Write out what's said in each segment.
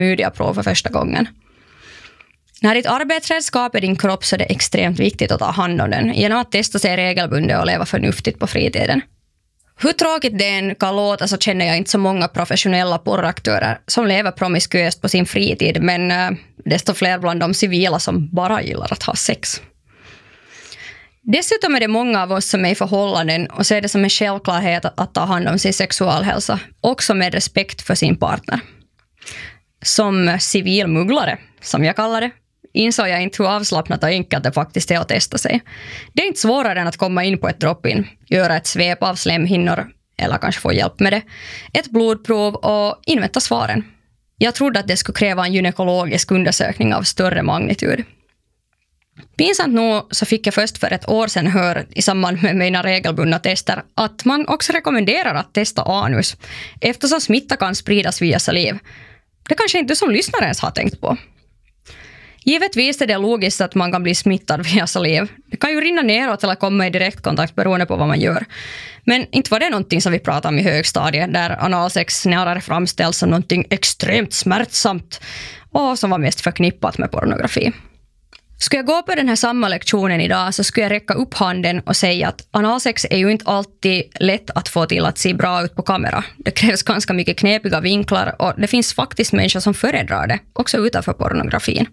klamydiaprov för första gången. När ditt arbetsredskap är din kropp så är det extremt viktigt att ta hand om den genom att testa sig regelbundet och leva förnuftigt på fritiden. Hur tråkigt det än kan låta så känner jag inte så många professionella porraktörer som lever promiskuöst på sin fritid, men desto fler bland de civila som bara gillar att ha sex. Dessutom är det många av oss som är i förhållanden och ser det som en självklarhet att ta hand om sin sexualhälsa, också med respekt för sin partner. Som civilmugglare, som jag kallar det, insåg jag inte hur avslappnat och enkelt det faktiskt är att testa sig. Det är inte svårare än att komma in på ett drop-in, göra ett svep av slemhinnor eller kanske få hjälp med det, ett blodprov och invänta svaren. Jag trodde att det skulle kräva en gynekologisk undersökning av större magnitud. Pinsamt nog så fick jag först för ett år sedan höra i samband med mina regelbundna tester att man också rekommenderar att testa anus eftersom smitta kan spridas via saliv. Det kanske inte som lyssnare ens har tänkt på. Givetvis är det logiskt att man kan bli smittad via saliv. Det kan ju rinna neråt eller komma i direktkontakt beroende på vad man gör. Men inte var det någonting som vi pratade om i högstadiet där analsex snarare framställs som någonting extremt smärtsamt och som var mest förknippat med pornografi. Skulle jag gå på den här samma lektionen idag så skulle jag räcka upp handen och säga att analsex är ju inte alltid lätt att få till att se bra ut på kamera. Det krävs ganska mycket knepiga vinklar och det finns faktiskt människor som föredrar det, också utanför pornografin.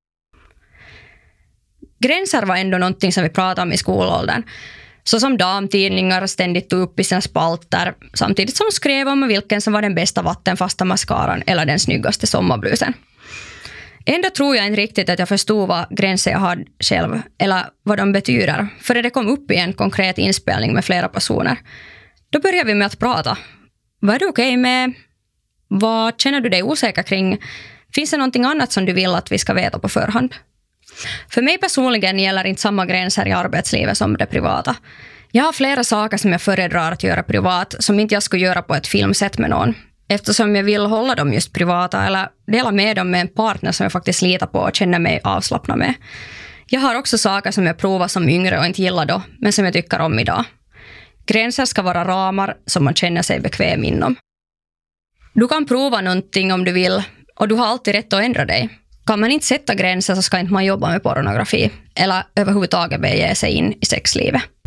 Gränser var ändå någonting som vi pratade om i skolåldern. Så som damtidningar ständigt tog upp i sina spalter samtidigt som skrev om vilken som var den bästa vattenfasta mascaran eller den snyggaste sommarblusen. Ändå tror jag inte riktigt att jag förstod vad gränser jag hade själv eller vad de betyder. För det kom upp i en konkret inspelning med flera personer. Då började vi med att prata. Vad är du okej med? Vad känner du dig osäker kring? Finns det någonting annat som du vill att vi ska veta på förhand? För mig personligen gäller inte samma gränser i arbetslivet som det privata. Jag har flera saker som jag föredrar att göra privat som inte jag skulle göra på ett filmsätt med någon. Eftersom jag vill hålla dem just privata eller dela med dem med en partner som jag faktiskt litar på och känner mig avslappnad med. Jag har också saker som jag provar som yngre och inte gillar då, men som jag tycker om idag. Gränser ska vara ramar som man känner sig bekväm inom. Du kan prova någonting om du vill och du har alltid rätt att ändra dig. Kan man inte sätta gränser så ska inte man jobba med pornografi eller överhuvudtaget bege sig in i sexlivet.